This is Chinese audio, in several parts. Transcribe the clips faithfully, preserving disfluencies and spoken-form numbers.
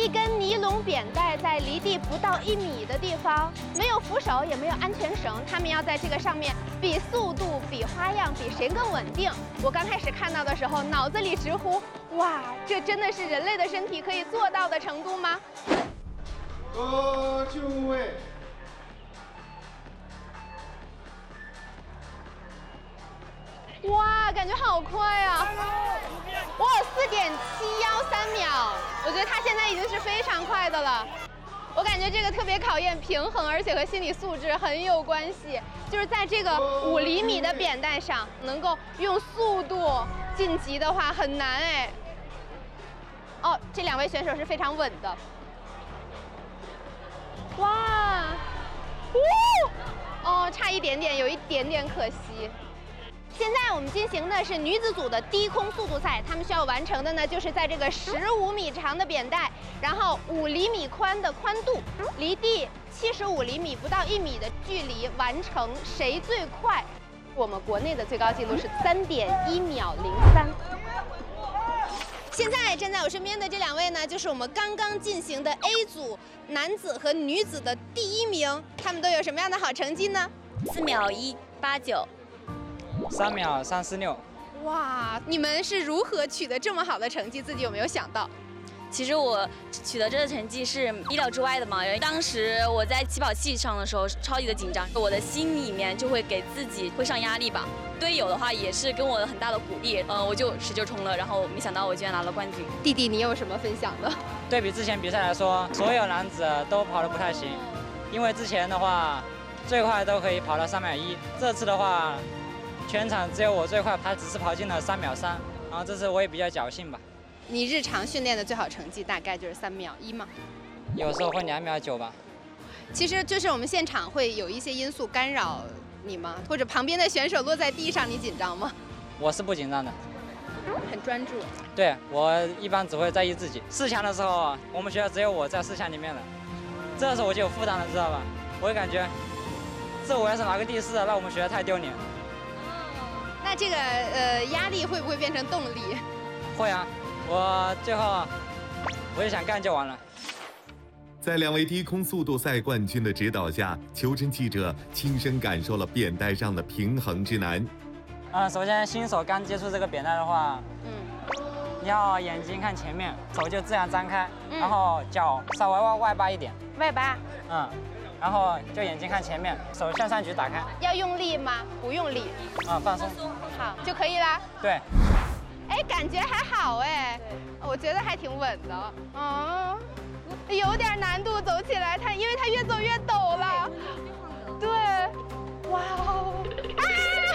一根尼龙扁带在离地不到一米的地方，没有扶手，也没有安全绳，他们要在这个上面比速度、比花样、比谁更稳定。我刚开始看到的时候，脑子里直呼：哇，这真的是人类的身体可以做到的程度吗？ 呃，就位。 哇，感觉好快啊！哇，四点七幺三秒，我觉得他现在已经是非常快的了。我感觉这个特别考验平衡，而且和心理素质很有关系。就是在这个五厘米的扁带上，能够用速度晋级的话很难哎。哦，这两位选手是非常稳的。哇，哦，差一点点，有一点点可惜。现在我们进行的是女子组的低空速度赛，她们需要完成的呢，就是在这个十五米长的扁带，然后五厘米宽的宽度，离地七十五厘米不到一米的距离完成，谁最快？我们国内的最高纪录是三点一秒零三。现在站在我身边的这两位呢，就是我们刚刚进行的 A 组男子和女子的第一名，他们都有什么样的好成绩呢？ 四秒一八九。 三秒三四六， 哇！你们是如何取得这么好的成绩？自己有没有想到？ 其实我取得这个成绩是意料之外的嘛。当时我在起跑器上的时候超级的紧张，我的心里面就会给自己会上压力吧。队友的话也是给我很大的鼓励，呃，我就使劲冲了，然后没想到我居然拿了冠军。 弟弟，你有什么分享的？ 对比之前比赛来说，所有男子都跑得不太行，因为之前的话最快都可以跑到三秒一，这次的话。全场只有我最快，他只是跑进了三秒三，然后这次我也比较侥幸吧。 你日常训练的最好成绩大概就是三秒一吗？ 有时候会两秒九吧。 其实就是我们现场会有一些因素干扰你吗？或者旁边的选手落在地上，你紧张吗？ 我是不紧张的， 很专注。 对，我一般只会在意自己。四强的时候，我们学校只有我在四强里面了，这时候我就有负担了，知道吧？我就感觉，这我要是拿个第四，那我们学校太丢脸。 那这个呃压力会不会变成动力？ 会啊，我最后我就想干就完了。 在两位低空速度赛冠军的指导下，求真记者亲身感受了扁带上的平衡之难。 嗯，首先新手刚接触这个扁带的话，嗯，你要眼睛看前面，手就自然张开，嗯、然后脚稍微外外八一点。 外八。嗯。 然后就眼睛看前面，手向上举打开。 要用力吗？不用力。 啊、嗯，放松。 好，就可以啦。 对。 哎，感觉还好哎，我觉得还挺稳的。嗯，有点难度，走起来它，因为它越走越陡了。对。哇哦！啊！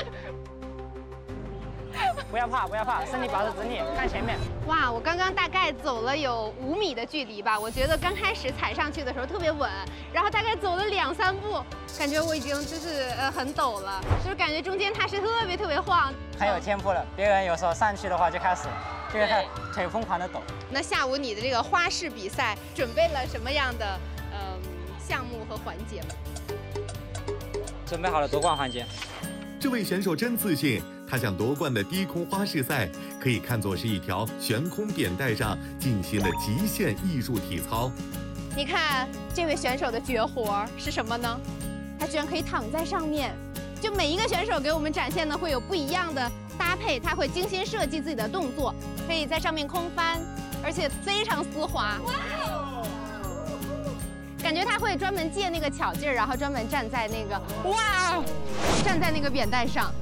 不要怕，不要怕，身体保持直立，看前面。 哇，我刚刚大概走了有五米的距离吧，我觉得刚开始踩上去的时候特别稳，然后大概走了两三步，感觉我已经就是呃很陡了，就是感觉中间它是特别特别晃。 很有天赋了，别人有时候上去的话就开始，就开始腿疯狂的抖。 那下午你的这个花式比赛准备了什么样的呃项目和环节吗？ 准备好了夺冠环节。 这位选手真自信，他想夺冠的低空花式赛可以看作是一条悬空扁带上进行的极限艺术体操。 你看这位选手的绝活是什么呢？他居然可以躺在上面。就每一个选手给我们展现的会有不一样的搭配，他会精心设计自己的动作，可以在上面空翻，而且非常丝滑。哇哦！感觉他会专门借那个巧劲儿，然后专门站在那个哇，站在那个扁带上。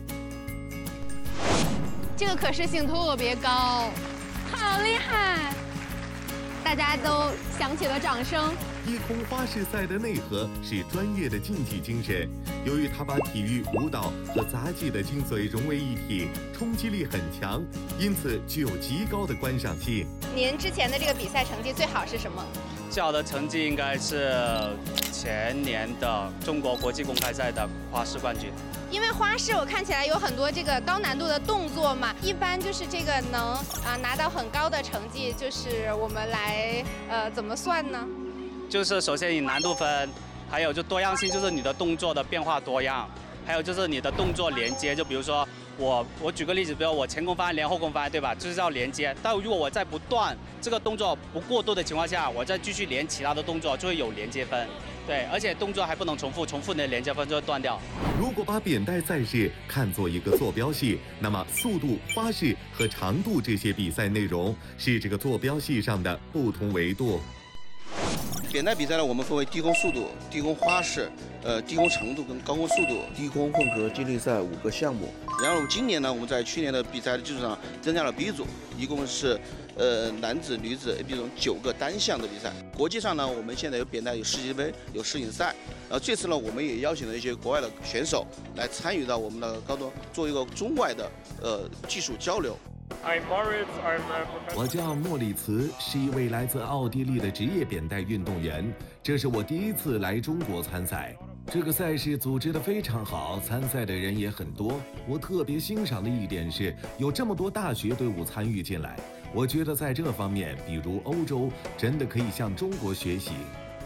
这个可视性特别高，好厉害！大家都响起了掌声。 低空花式赛的内核是专业的竞技精神，由于它把体育、舞蹈和杂技的精髓融为一体，冲击力很强，因此具有极高的观赏性。 您之前的这个比赛成绩最好是什么？ 最好的成绩应该是前年的中国国际公开赛的花式冠军。 因为花式我看起来有很多这个高难度的动作嘛，一般就是这个能啊拿到很高的成绩，就是我们来呃怎么算呢？ 就是首先以难度分，还有就多样性，就是你的动作的变化多样， 还有就是你的动作连接，就比如说我我举个例子，比如我前空翻连后空翻，对吧？就是要连接。但如果我在不断这个动作不过多的情况下，我再继续连其他的动作，就会有连接分。对，而且动作还不能重复，重复你的连接分就会断掉。 如果把扁带赛事看作一个坐标系，那么速度、花式和长度这些比赛内容是这个坐标系上的不同维度。 扁带比赛呢，我们分为低空速度、低空花式、呃低空长度跟高空速度、 低空混合接力赛五个项目。 然后今年呢，我们在去年的比赛的基础上增加了 B 组，一共是呃男子、女子 A、B 组九个单项的比赛。国际上呢，我们现在有扁带有世界杯、有世锦赛。然后这次呢，我们也邀请了一些国外的选手来参与到我们的高中，做一个中外的呃技术交流。 我叫莫里茨，是一位来自奥地利的职业扁带运动员。这是我第一次来中国参赛。这个赛事组织得非常好，参赛的人也很多。我特别欣赏的一点是，有这么多大学队伍参与进来。我觉得在这方面，比如欧洲，真的可以向中国学习。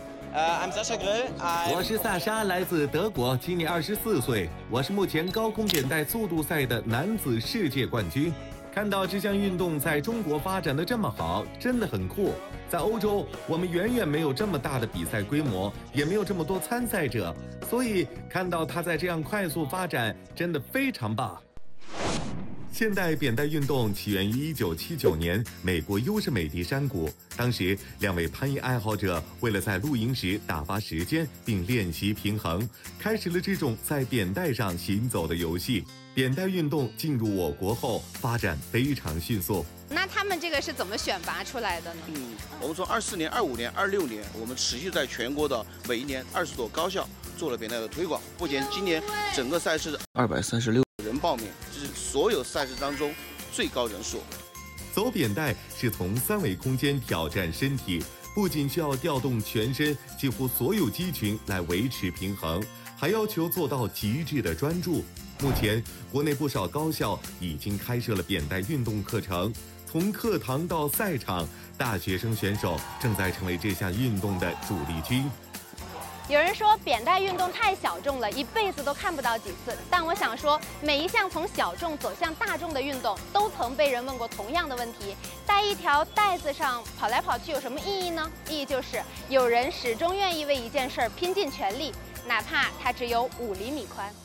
Uh, I'm Sasha Grill. 我是萨沙，来自德国，今年二十四岁。我是目前高空扁带速度赛的男子世界冠军。看到这项运动在中国发展的这么好，真的很酷。在欧洲，我们远远没有这么大的比赛规模，也没有这么多参赛者，所以看到它在这样快速发展，真的非常棒。现代扁带运动起源于一九七九年美国优胜美地山谷，当时两位攀岩爱好者为了在露营时打发时间并练习平衡，开始了这种在扁带上行走的游戏。扁带运动进入我国后，发展非常迅速。 那他们这个是怎么选拔出来的呢？ 嗯，我们从二四年、二五年、二六年，我们持续在全国的每一年二十所高校做了扁带的推广。目前今年整个赛事二百三十六人报名，这是所有赛事当中最高人数。 走扁带是从三维空间挑战身体，不仅需要调动全身几乎所有肌群来维持平衡，还要求做到极致的专注。目前，国内不少高校已经开设了扁带运动课程，从课堂到赛场，大学生选手正在成为这项运动的主力军。 有人说扁带运动太小众了，一辈子都看不到几次。但我想说，每一项从小众走向大众的运动，都曾被人问过同样的问题：带一条带子上跑来跑去有什么意义呢？意义就是有人始终愿意为一件事儿拼尽全力，哪怕它只有五厘米宽。